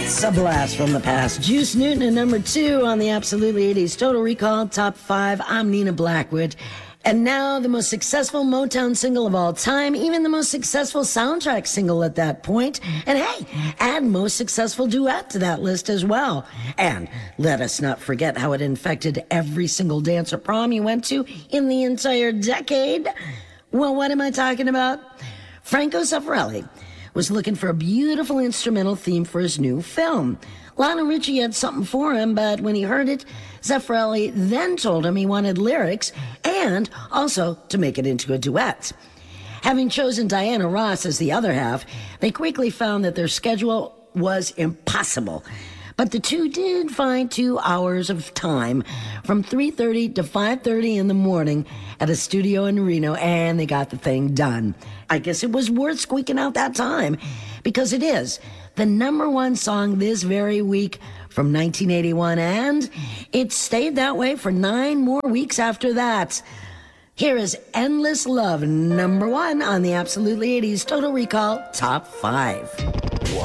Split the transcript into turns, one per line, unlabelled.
It's a blast from the past. Juice Newton at number 2 on the Absolutely 80s Total Recall Top 5. I'm Nina Blackwood. And now the most successful Motown single of all time, even the most successful soundtrack single at that point. And hey, add most successful duet to that list as well. And let us not forget how it infected every single dance or prom you went to in the entire decade. Well, what am I talking about? Franco Zeffirelli was looking for a beautiful instrumental theme for his new film. Lionel Richie had something for him, but when he heard it, Zeffirelli then told him he wanted lyrics and also to make it into a duet. Having chosen Diana Ross as the other half, they quickly found that their schedule was impossible. But the two did find 2 hours of time from 3:30 to 5:30 in the morning at a studio in Reno, and they got the thing done. I guess it was worth squeaking out that time, because it is the number 1 song this very week from 1981, and it stayed that way for 9 more weeks after that. Here is Endless Love, number 1 on the Absolutely 80s Total Recall Top 5.